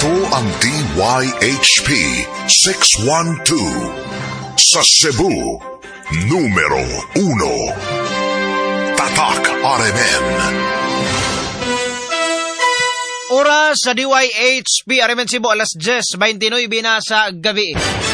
Ito ang DYHP 612 sa Cebu, numero 1. Tatak RMN. Oras sa DYHP RMN Cebu, alas 10:29 na sa gabi.